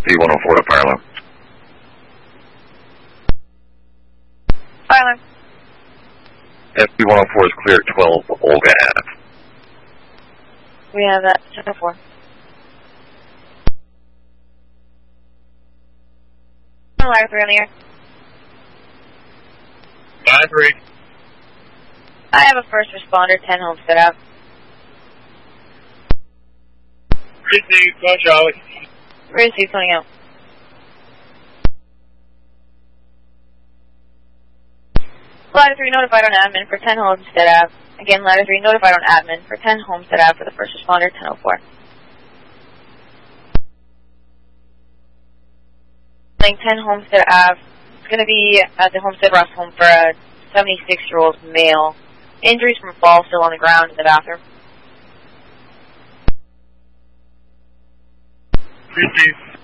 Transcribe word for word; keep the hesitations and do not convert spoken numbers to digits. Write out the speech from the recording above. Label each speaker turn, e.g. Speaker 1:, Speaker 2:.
Speaker 1: B one oh four to fire alarm.
Speaker 2: Fire alarm.
Speaker 1: F B one oh four is clear at twelve Olga Ave.
Speaker 2: We have that, ten oh four. Ladder three on the air.
Speaker 3: Ladder three.
Speaker 2: I have a first responder, ten Homestead Ave.
Speaker 3: Receive, go Charlie.
Speaker 2: Receive, coming out. Ladder three notified on admin for ten Homestead Ave. Again, Ladder three notified on admin for ten Homestead Ave for the first responder, ten oh four. ten Homestead Ave. It's going to be at the Homestead Rest Home for a seventy-six-year-old male. Injuries from fall still on the ground in the bathroom.
Speaker 3: Receive.